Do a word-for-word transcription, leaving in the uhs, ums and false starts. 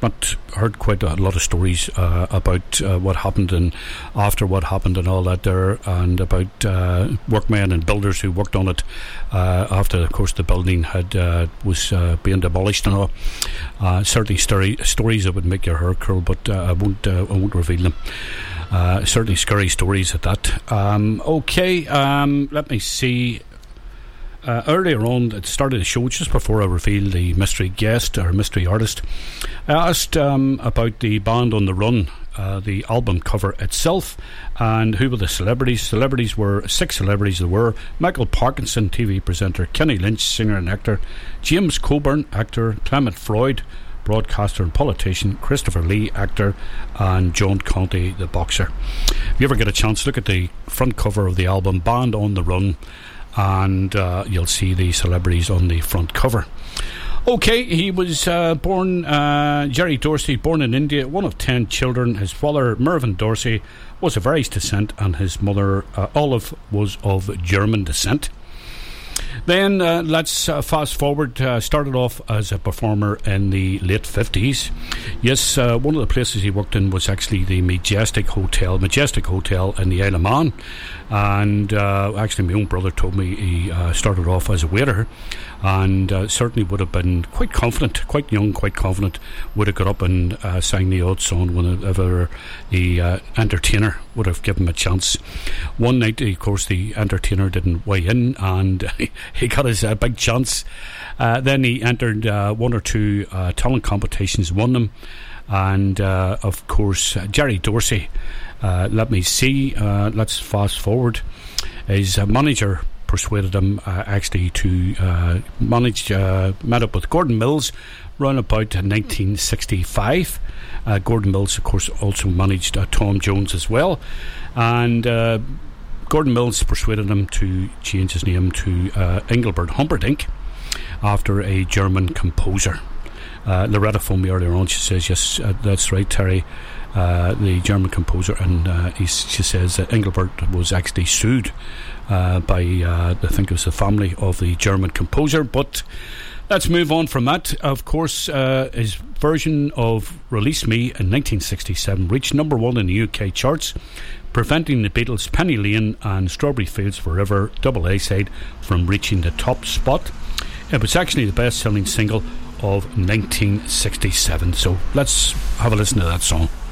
got heard quite a lot of stories uh, about uh, what happened and after what happened and all that there, and about uh, workmen and builders who worked on it uh, after, of course, the building had uh, was uh, being demolished and all. Uh, certainly, story, stories that would make your hair curl, but uh, I won't uh, I won't reveal them. Uh, certainly, scary stories at that. Um, okay, um, let me see. Uh, earlier on, at the start of the show, just before I reveal the mystery guest or mystery artist, I asked um, about the Band on the Run, uh, the album cover itself, and who were the celebrities. Celebrities were six celebrities. There were Michael Parkinson, T V presenter; Kenny Lynch, singer and actor; James Coburn, actor; Clement Freud, broadcaster and politician; Christopher Lee, actor; and John Conte, the boxer. If you ever get a chance, look at the front cover of the album Band on the Run, and uh, you'll see the celebrities on the front cover. Okay, he was uh, born, uh, Jerry Dorsey, born in India, one of ten children. His father, Mervyn Dorsey, was of Irish descent, and his mother, uh, Olive, was of German descent. Then uh, let's uh, fast forward. Uh, started off as a performer in the late fifties. Yes, uh, one of the places he worked in was actually the Majestic Hotel, Majestic Hotel in the Isle of Man. And uh, actually, my own brother told me he uh, started off as a waiter, and uh, certainly would have been quite confident, quite young, quite confident. Would have got up and uh, sang the odd song whenever the uh, entertainer would have given him a chance. One night, of course, the entertainer didn't weigh in, and he got his uh, big chance. Uh, then he entered uh, one or two uh, talent competitions, won them, and uh, of course, uh, Jerry Dorsey. Uh, let me see. Uh, let's fast forward. His uh, manager persuaded him uh, actually to uh, manage. Uh, met up with Gordon Mills round about nineteen sixty-five. Uh, Gordon Mills, of course, also managed uh, Tom Jones as well, and uh, Gordon Mills persuaded him to change his name to uh, Engelbert Humperdinck, after a German composer. Uh, Loretta phoned me earlier on. She says, "Yes, uh, that's right, Terry." Uh, the German composer, and uh, he, she says that Engelbert was actually sued uh, by uh, I think it was the family of the German composer. But let's move on from that. Of course, uh, his version of Release Me in nineteen sixty-seven reached number one in the U K charts, preventing the Beatles' Penny Lane and Strawberry Fields Forever double A side from reaching the top spot. It was actually the best selling single of nineteen sixty-seven. So let's have a listen to that song.